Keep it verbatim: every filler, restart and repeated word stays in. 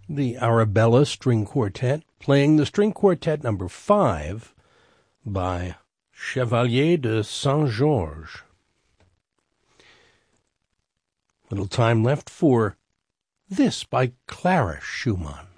the Arabella String Quartet, playing the String Quartet number five by Chevalier de Saint-Georges. Little time left for this by Clara Schumann.